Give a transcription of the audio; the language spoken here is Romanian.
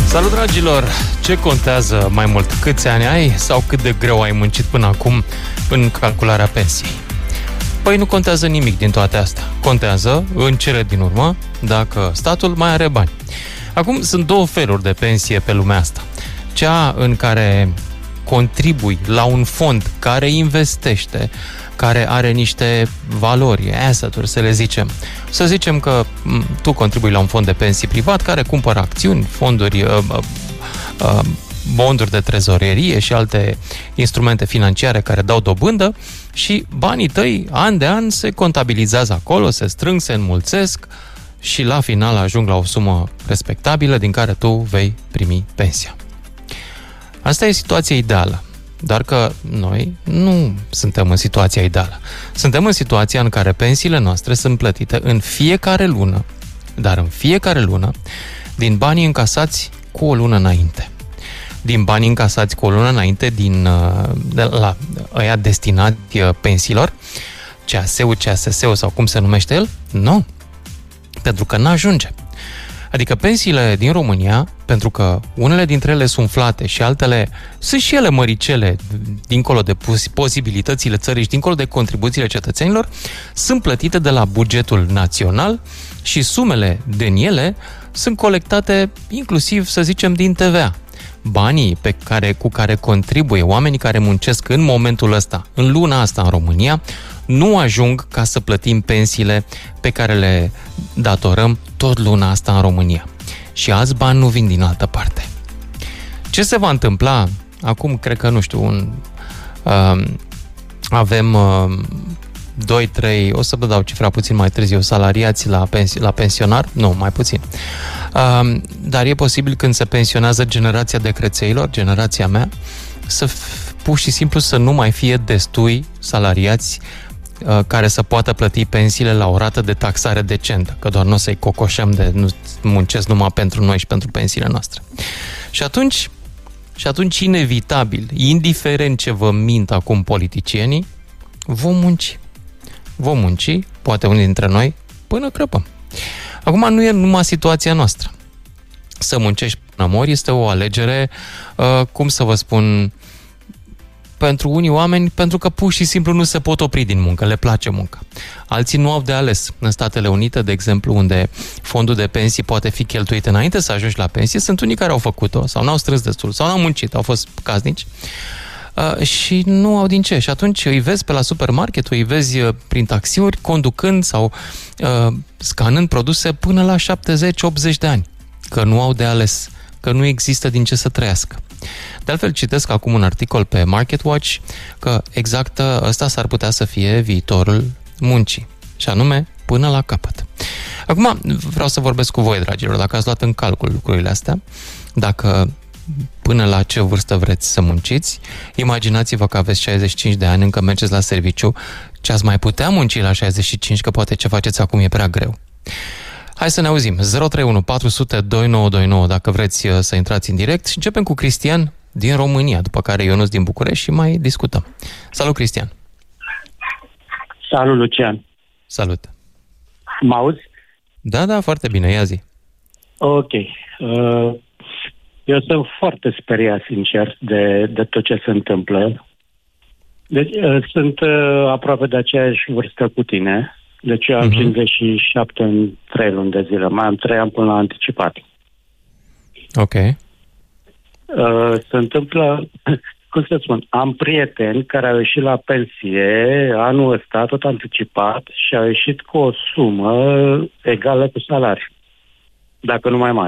Salut, dragilor! Ce contează mai mult? Câți ani ai sau cât de greu ai muncit până acum în calcularea pensiei? Păi nu contează nimic din toate astea. Contează, în cele din urmă, dacă statul mai are bani. Acum, sunt două feluri de pensie pe lumea asta. Cea în care contribui la un fond care investește, care are niște valori, asset-uri, să le zicem. Să zicem că tu contribui la un fond de pensii privat care cumpără acțiuni, fonduri, bonduri de trezorerie și alte instrumente financiare care dau dobândă și banii tăi, an de an, se contabilizează acolo, se strâng, se înmulțesc și la final ajung la o sumă respectabilă din care tu vei primi pensia. Asta e situația ideală. Doar că noi nu suntem în situația ideală. Suntem în situația în care pensiile noastre sunt plătite în fiecare lună, dar în fiecare lună, din banii încasați cu o lună înainte. Din banii încasați cu o lună înainte de la ăia destinați pensiilor, CAS-ul, CASS-ul sau cum se numește el? Nu. Pentru că n-ajunge. Adică pensiile din România, pentru că unele dintre ele sunt umflate și altele sunt și ele măricele, dincolo de posibilitățile țării și dincolo de contribuțiile cetățenilor, sunt plătite de la bugetul național și sumele din ele sunt colectate inclusiv, să zicem, din TVA. Banii cu care contribuie oamenii care muncesc în momentul ăsta, în luna asta în România, nu ajung ca să plătim pensiile pe care le datorăm tot luna asta în România. Și alți bani nu vin din altă parte. Ce se va întâmpla? Acum, cred că, nu știu, avem 2-3, o să vă dau cifra puțin mai târziu, salariați la pensionar? Nu, mai puțin. Dar e posibil când se pensionează generația de crețeilor, generația mea, pur și simplu să nu mai fie destui salariați care să poată plăti pensiile la o rată de taxare decentă, că doar nu o să-i cocoșăm de nu muncesc numai pentru noi și pentru pensiile noastre. Și atunci inevitabil, indiferent ce vă mint acum politicienii, vom munci. Vom munci, poate unii dintre noi, până crăpăm. Acum nu e numai situația noastră. Să muncești până mori este o alegere, cum să vă spun, pentru unii oameni, pentru că pur și simplu nu se pot opri din muncă, le place munca. Alții nu au de ales. În Statele Unite, de exemplu, unde fondul de pensii poate fi cheltuit înainte să ajungi la pensie, sunt unii care au făcut-o sau n-au strâns destul, sau n-au muncit, au fost casnici și nu au din ce. Și atunci îi vezi pe la supermarket, îi vezi prin taxiuri, conducând sau scanând produse până la 70-80 de ani, că nu au de ales, că nu există din ce să trăiască. De altfel, citesc acum un articol pe MarketWatch că exact ăsta s-ar putea să fie viitorul muncii, și anume până la capăt. Acum, vreau să vorbesc cu voi, dragilor, dacă ați luat în calcul lucrurile astea, dacă până la ce vârstă vreți să munciți, imaginați-vă că aveți 65 de ani, încă mergeți la serviciu, ce ați mai putea munci la 65, că poate ce faceți acum e prea greu. Hai să ne auzim. 031 400 2929 dacă vreți să intrați în direct și începem cu Cristian din România, după care Ionuț din București și mai discutăm. Salut, Cristian! Salut, Lucian! Salut! Mă auzi? Da, foarte bine, ia zi. Ok. Eu sunt foarte speriat, sincer, de tot ce se întâmplă. Deci, sunt aproape de aceeași vârstă cu tine. Deci eu am 57 în 3 luni de zile. Mai am 3 ani până la anticipat. Ok. Se întâmplă, cum să spun, am prieteni care au ieșit la pensie anul ăsta, tot anticipat, și au ieșit cu o sumă egală cu salariul, dacă nu mai mare.